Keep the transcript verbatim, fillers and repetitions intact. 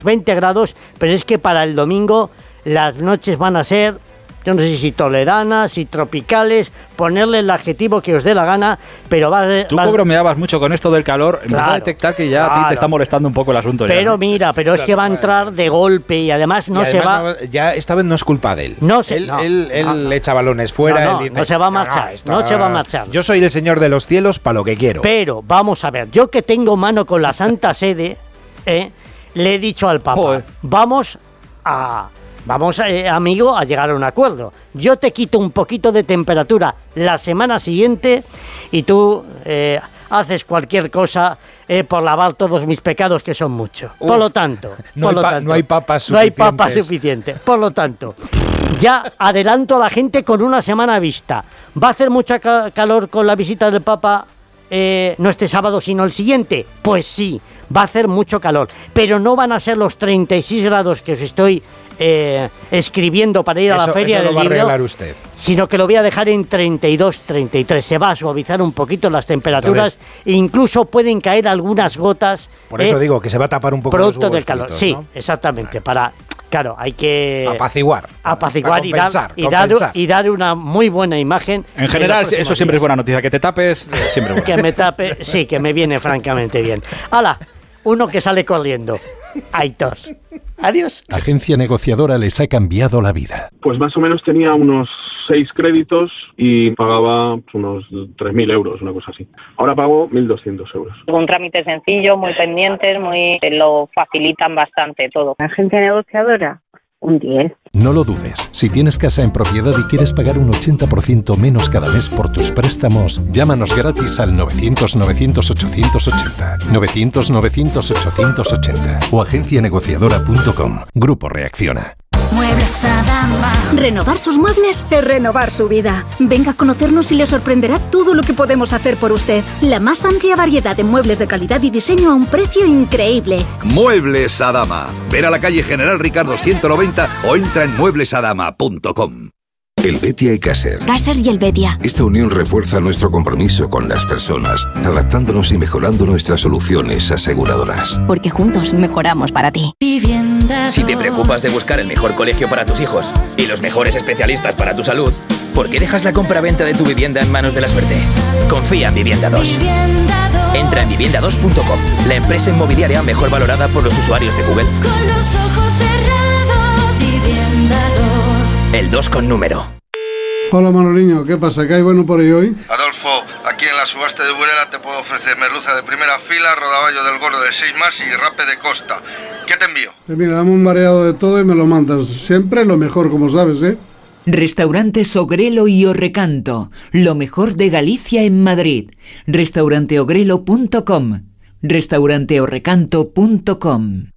veinte grados, pero es que para el domingo las noches van a ser, yo no sé si toleranas, si tropicales, ponerle el adjetivo que os dé la gana, pero va a... Tú va, bromeabas mucho con esto del calor, claro, empezó a detectar que ya claro, a ti te está molestando un poco el asunto. Pero ya, ¿no? mira, pero es que va a entrar de golpe y además no y además se va... No, ya esta vez no es culpa de él. No se, él no, él, él no, le echa balones fuera. No, no, él dice, no se va a marchar, no, está, no se va a marchar. Yo soy el señor de los cielos para lo que quiero. Pero, vamos a ver, yo que tengo mano con la Santa Sede, eh, le he dicho al Papa, Joder. vamos a... Vamos, eh, amigo, a llegar a un acuerdo. Yo te quito un poquito de temperatura la semana siguiente y tú eh, haces cualquier cosa eh, por lavar todos mis pecados, que son muchos. Uf, por lo tanto, no, por hay lo pa- tanto no hay papas no hay suficientes. papas suficientes. Por lo tanto, ya adelanto a la gente con una semana vista. ¿Va a hacer mucha ca- calor con la visita del Papa? Eh, no este sábado, sino el siguiente. Pues sí, va a hacer mucho calor. Pero no van a ser los treinta y seis grados que os estoy... Eh, escribiendo para ir a eso, la feria eso del lo va libro, a arreglar usted. Sino que lo voy a dejar en treinta y dos, treinta y tres. Se va a suavizar un poquito las temperaturas. Entonces, e incluso pueden caer algunas gotas. Por eso eh, digo que se va a tapar un poco producto los del calor. fritos, Sí, ¿no? exactamente. Para, claro, hay que apaciguar, apaciguar para y, compensar, dar, y, dar, y dar una muy buena imagen. En general, eso siempre días. Es buena noticia. Que te tapes, siempre bueno. Que me tape, sí, que me viene francamente bien. ¡Hala! Uno que sale corriendo. Aitor. Adiós. Agencia Negociadora les ha cambiado la vida. Pues más o menos tenía unos seis créditos y pagaba unos tres mil euros, una cosa así. Ahora pago mil doscientos euros. Un trámite sencillo, muy pendientes, muy lo facilitan bastante todo. Agencia Negociadora, un diez. No lo dudes. Si tienes casa en propiedad y quieres pagar un ochenta por ciento menos cada mes por tus préstamos, llámanos gratis al novecientos, novecientos, ochocientos ochenta. novecientos, novecientos, ochocientos ochenta. O agencia negociadora punto com. Grupo Reacciona. Muebles Adama. Renovar sus muebles es renovar su vida. Venga a conocernos y le sorprenderá todo lo que podemos hacer por usted. La más amplia variedad de muebles de calidad y diseño a un precio increíble. Muebles Adama. Ven a la calle General Ricardo ciento noventa o entra en muebles adama punto com. Helvetia y Caser. Caser y Helvetia. Esta unión refuerza nuestro compromiso con las personas, adaptándonos y mejorando nuestras soluciones aseguradoras. Porque juntos mejoramos para ti. Si te preocupas de buscar el mejor colegio para tus hijos y los mejores especialistas para tu salud, ¿por qué dejas la compra-venta de tu vivienda en manos de la suerte? Confía en Vivienda dos. Entra en vivienda dos punto com, la empresa inmobiliaria mejor valorada por los usuarios de Google. Con los ojos cerrados, Vivienda dos. El dos con número. Hola Manoliño, ¿qué pasa? ¿Qué hay bueno por ahí hoy? Adolfo, aquí en la subasta de Burela te puedo ofrecer merluza de primera fila, rodaballo del gordo de seis más y rape de costa. ¿Qué te envío? Pues mira, dame un mareado de todo y me lo mandas. Siempre lo mejor, como sabes, ¿eh? Restaurantes Ogrelo y Orrecanto, lo mejor de Galicia en Madrid. restaurante ogrelo punto com, restaurante orrecanto punto com.